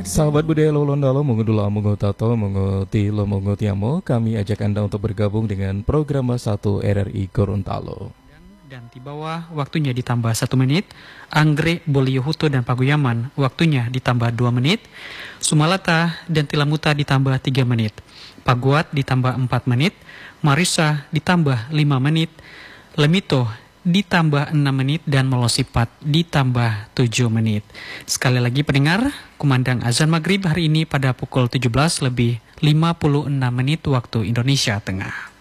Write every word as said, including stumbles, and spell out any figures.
Sahabat budaya Lolondalo, mengudula mungo tato, mungo tilo, mungo tiamo, kami ajak Anda untuk bergabung dengan program satu R R I Gorontalo. Dan di bawah waktunya ditambah satu menit, Anggrek, Boliohuto dan Paguyaman waktunya ditambah dua menit, Sumalata dan Tilamuta ditambah tiga menit, Paguat ditambah empat menit, Marisa ditambah lima menit, Lemito ditambah enam menit dan Melosipat ditambah tujuh menit. Sekali lagi pendengar, kumandang azan maghrib hari ini pada pukul tujuh belas lebih lima puluh enam menit waktu Indonesia Tengah.